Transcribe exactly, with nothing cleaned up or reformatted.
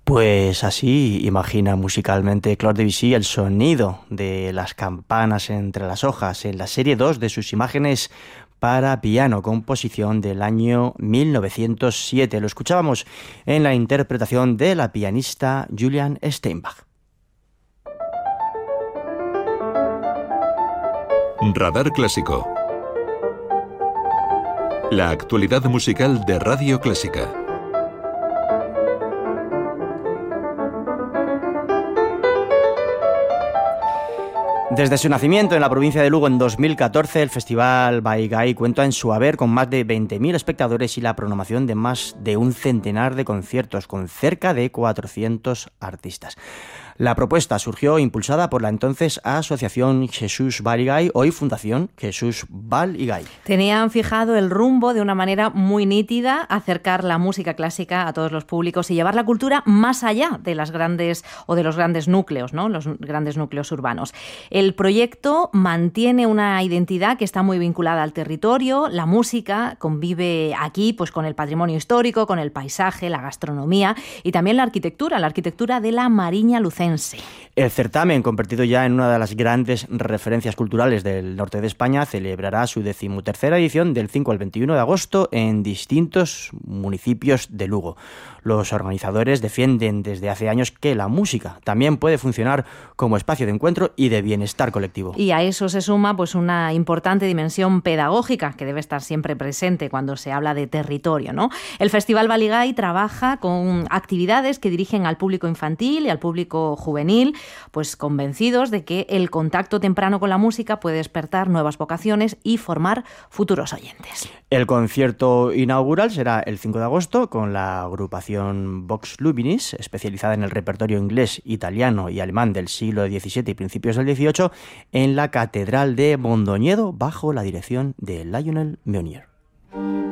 Pues así imagina musicalmente Claude Debussy el sonido de las campanas entre las hojas en la serie dos de sus imágenes para piano, composición del año mil novecientos siete. Lo escuchábamos en la interpretación de la pianista Julian Steinbach. Radar Clásico. La actualidad musical de Radio Clásica. Desde su nacimiento en la provincia de Lugo en dos mil catorce, el Festival Baigai cuenta en su haber con más de veinte mil espectadores y la programación de más de un centenar de conciertos con cerca de cuatrocientos artistas. La propuesta surgió impulsada por la entonces Asociación Jesús Baigai, hoy Fundación Jesús Baigai. Tenían fijado el rumbo de una manera muy nítida, acercar la música clásica a todos los públicos y llevar la cultura más allá de las grandes o de los grandes núcleos, ¿no? Los grandes núcleos urbanos. El proyecto mantiene una identidad que está muy vinculada al territorio. La música convive aquí pues con el patrimonio histórico, con el paisaje, la gastronomía y también la arquitectura, la arquitectura de la Mariña Lucense. El certamen, convertido ya en una de las grandes referencias culturales del norte de España, celebrará su decimotercera edición del cinco al veintiuno de agosto en distintos municipios de Lugo. Los organizadores defienden desde hace años que la música también puede funcionar como espacio de encuentro y de bienestar colectivo. Y a eso se suma pues una importante dimensión pedagógica que debe estar siempre presente cuando se habla de territorio, ¿no? El Festival Baigai trabaja con actividades que dirigen al público infantil y al público juvenil, pues convencidos de que el contacto temprano con la música puede despertar nuevas vocaciones y formar futuros oyentes. El concierto inaugural será el cinco de agosto con la agrupación Vox Luminis, especializada en el repertorio inglés, italiano y alemán del siglo diecisiete y principios del dieciocho, en la Catedral de Mondoñedo bajo la dirección de Lionel Meunier.